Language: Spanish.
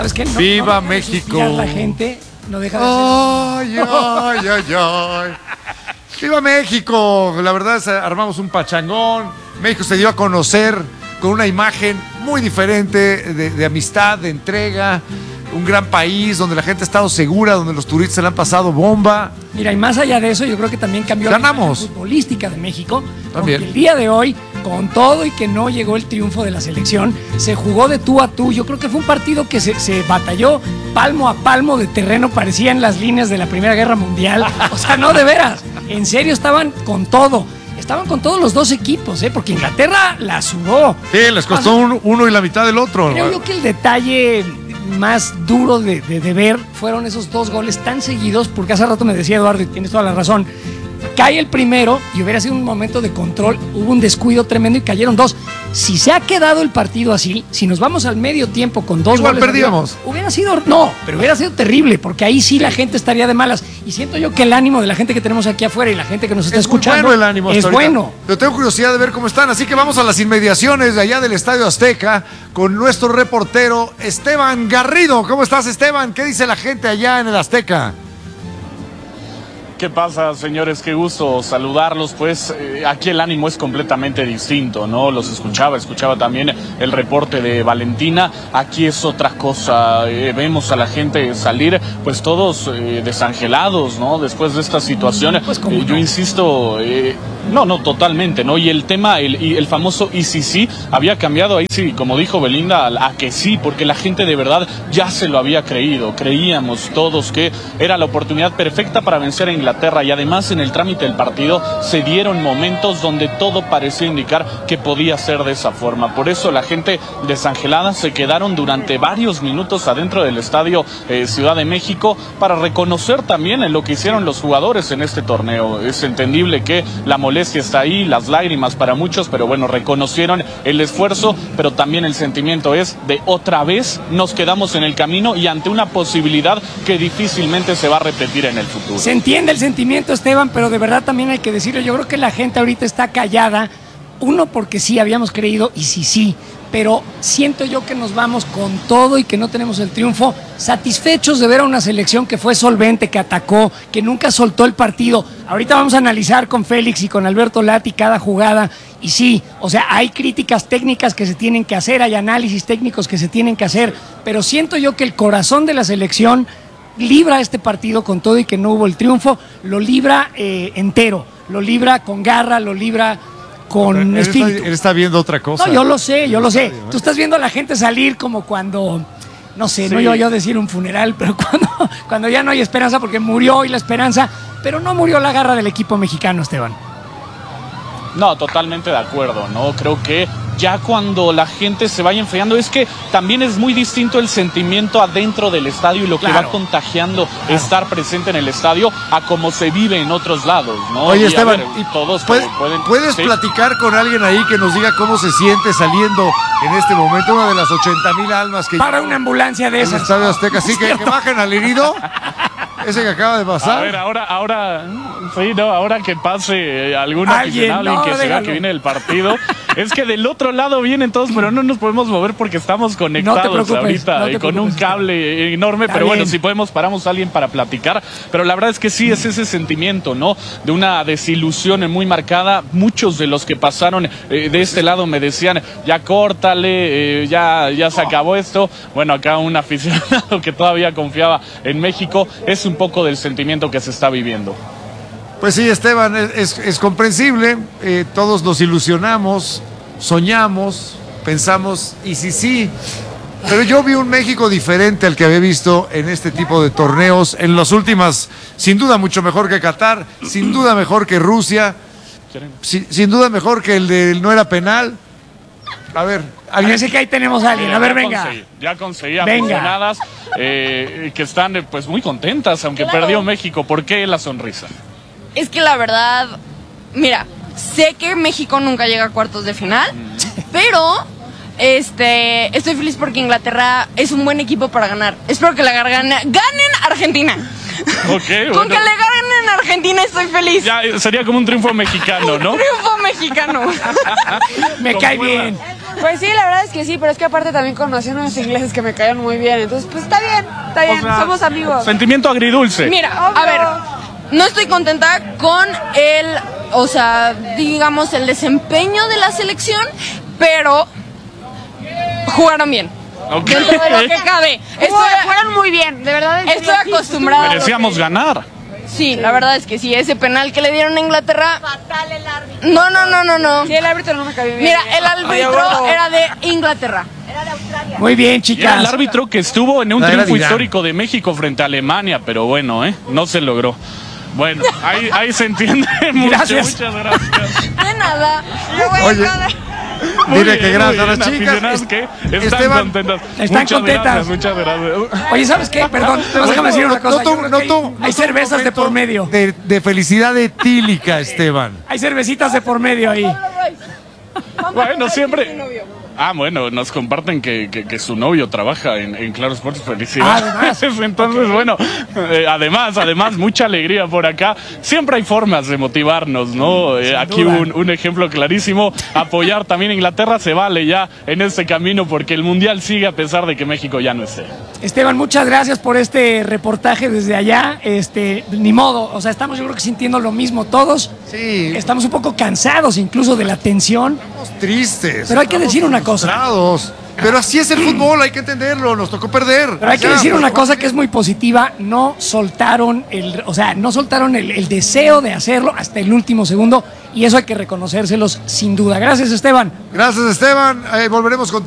¿Sabes qué? No, ¡Viva no México! La gente no deja de ser... ¡Ay! ¡Viva México! La verdad es armamos un pachangón. México se dio a conocer con una imagen muy diferente de amistad, de entrega. Un gran país donde la gente ha estado segura, donde los turistas se le han pasado bomba. Mira, y más allá de eso, yo creo que también cambió la imagen futbolística de México. También. Porque el día de hoy, con todo y que no llegó el triunfo de la selección, se jugó de tú a tú. Yo creo que fue un partido que se batalló palmo a palmo de terreno, parecían las líneas de la Primera Guerra Mundial. O sea, no, de veras. En serio, estaban con todo. Estaban con todos los dos equipos, porque Inglaterra la sudó. Sí, les costó uno y la mitad del otro. Creo yo que el detalle más duro de ver fueron esos 2 goles tan seguidos, porque hace rato me decía Eduardo, y tienes toda la razón, cae el primero y hubiera sido un momento de control, hubo un descuido tremendo y cayeron 2. Si se ha quedado el partido así, si nos vamos al medio tiempo con 2 igual goles, perdíamos. Hubiera sido terrible, porque ahí sí la gente estaría de malas, y siento yo que el ánimo de la gente que tenemos aquí afuera y la gente que nos está escuchando bueno, el ánimo es bueno. Yo tengo curiosidad de ver cómo están, así que vamos a las inmediaciones de allá del Estadio Azteca con nuestro reportero Esteban Garrido. ¿Cómo estás, Esteban? ¿Qué dice la gente allá en el Azteca? ¿Qué pasa, señores? Qué gusto saludarlos. Pues aquí el ánimo es completamente distinto, ¿no? Los escuchaba también el reporte de Valentina. Aquí es otra cosa. Vemos a la gente salir, pues todos desangelados, ¿no? Después de esta situación. Pues, yo insisto, no, totalmente, ¿no? Y el tema, el famoso y sí, había cambiado ahí, sí, como dijo Belinda, a que sí, porque la gente de verdad ya se lo había creído. Creíamos todos que era la oportunidad perfecta para vencer a Inglaterra, y además en el trámite del partido se dieron momentos donde todo parecía indicar que podía ser de esa forma. Por eso la gente desangelada se quedaron durante varios minutos adentro del estadio Ciudad de México para reconocer también en lo que hicieron los jugadores en este torneo. Es entendible que la molestia está ahí, las lágrimas para muchos, pero bueno, reconocieron el esfuerzo, pero también el sentimiento es de otra vez nos quedamos en el camino y ante una posibilidad que difícilmente se va a repetir en el futuro. Se entiende el sentimiento, Esteban, pero de verdad también hay que decirlo. Yo creo que la gente ahorita está callada, uno porque sí habíamos creído y sí, pero siento yo que nos vamos con todo y que no tenemos el triunfo, satisfechos de ver a una selección que fue solvente, que atacó, que nunca soltó el partido. Ahorita vamos a analizar con Félix y con Alberto Lati cada jugada, y sí, o sea, hay críticas técnicas que se tienen que hacer, hay análisis técnicos que se tienen que hacer, pero siento yo que el corazón de la selección libra este partido con todo y que no hubo el triunfo, lo libra entero, lo libra con garra, lo libra con espíritu. Él está viendo otra cosa. No, yo lo sé. Tú estás viendo a la gente salir como cuando, no sé, sí. No iba yo a decir un funeral, pero cuando ya no hay esperanza, porque murió hoy la esperanza, pero no murió la garra del equipo mexicano, Esteban. No, totalmente de acuerdo, ¿no? Creo que ya cuando la gente se vaya enfriando, es que también es muy distinto el sentimiento adentro del estadio y lo que va contagiando estar presente en el estadio a cómo se vive en otros lados, ¿no? Oye, y Esteban, todos ¿puedes platicar con alguien ahí que nos diga cómo se siente saliendo en este momento una de las 80,000 almas que para una ambulancia de esas? Estadio Azteca, sí, que bajen al herido. Ese que acaba de pasar. A ver, ahora que pase algún aficionado y que se vea que viene el partido. Es que del otro lado vienen todos, pero no nos podemos mover porque estamos conectados ahorita con un cable enorme. Pero bueno, si podemos, paramos a alguien para platicar. Pero la verdad es que sí es ese sentimiento, ¿no? De una desilusión muy marcada. Muchos de los que pasaron de este lado me decían, ya córtale, ya se acabó esto. Bueno, acá un aficionado que todavía confiaba en México, es un poco del sentimiento que se está viviendo. Pues sí, Esteban, es comprensible, todos nos ilusionamos, soñamos, pensamos, y sí, pero yo vi un México diferente al que había visto en este tipo de torneos, en las últimas, sin duda mucho mejor que Qatar, sin duda mejor que Rusia, sin duda mejor que el de no era penal. A ver, parece que ahí tenemos a alguien. A ver, venga. Ya conseguí aficionadas que están pues muy contentas, aunque perdió México. ¿Por qué la sonrisa? Es que la verdad, mira, sé que México nunca llega a cuartos de final, pero estoy feliz porque Inglaterra es un buen equipo para ganar. Espero que ganen Argentina. Okay, Con que le ganen Argentina estoy feliz. Ya sería como un triunfo mexicano, ¿no? Un triunfo mexicano. Me cae bien. Pues sí, la verdad es que sí, pero es que aparte también conocí a unos ingleses que me caían muy bien. Entonces, pues está bien, O sea, somos amigos. Sentimiento agridulce. Mira, a ver, no estoy contenta con o sea, digamos, el desempeño de la selección, pero jugaron bien. Ok. Dentro de lo que cabe. Fueron muy bien, de verdad. Estoy acostumbrada. Merecíamos ganar. Sí, la verdad es que sí, ese penal que le dieron a Inglaterra. Fatal el árbitro. No. Sí, el árbitro no me cayó bien. Mira, el árbitro era de Inglaterra. Muy bien, Y era chicas. el árbitro que estuvo en un La era triunfo Irán. histórico de México frente a Alemania, pero bueno, no se logró. Bueno, ahí se entiende mucho. Gracias. Muchas gracias. De nada. Oye, Muy dile bien, que gracias a muy las bien, chicas. aficionadas que están Esteban, contentas. Están Muchas contentas. gracias, muchas gracias. Oye, ¿sabes qué? Perdón, déjame decir una cosa. Yo creo que hay cervezas de por medio. De felicidad etílica, Esteban. Hay cervecitas de por medio ahí. Bueno, siempre. Bueno, nos comparten que su novio trabaja en Claro Sports. Felicidades. Entonces, bueno, además, mucha alegría por acá. Siempre hay formas de motivarnos, ¿no? Aquí duda. un ejemplo clarísimo. Apoyar también a Inglaterra se vale ya en este camino porque el Mundial sigue a pesar de que México ya no esté. Esteban, muchas gracias por este reportaje desde allá. Ni modo, o sea, estamos yo creo que sintiendo lo mismo todos. Sí, Estamos un poco cansados incluso de la tensión. estamos tristes. Pero hay que estamos decir una cosa. frustrados. Pero así es el fútbol, hay que entenderlo, nos tocó perder. Pero hay que Ya, decir pues, una cosa que es muy positiva, no soltaron el deseo de hacerlo hasta el último segundo y eso hay que reconocérselos sin duda. Gracias, Esteban. Gracias, Esteban. Volveremos con